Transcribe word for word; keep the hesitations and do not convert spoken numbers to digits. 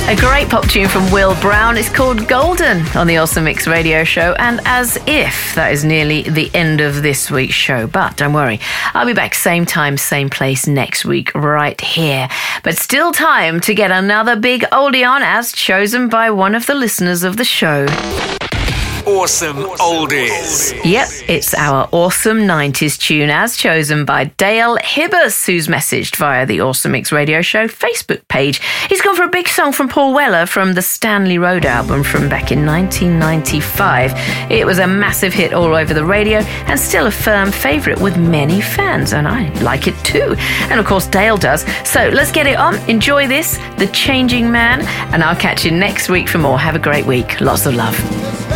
A great pop tune from Will Brown. It's called Golden on the Awesome Mix Radio Show. And as if that is nearly the end of this week's show. But don't worry, I'll be back same time, same place next week right here. But still time to get another big oldie on as chosen by one of the listeners of the show. Awesome Oldies. Yep, it's our Awesome nineties tune as chosen by Dale Hibbers, who's messaged via the Awesome Mix Radio Show Facebook page. He's gone for a big song from Paul Weller from the Stanley Road album from back in nineteen ninety-five. It was a massive hit all over the radio and still a firm favourite with many fans, and I like it too. And of course Dale does. So let's get it on. Enjoy this, The Changing Man, and I'll catch you next week for more. Have a great week. Lots of love.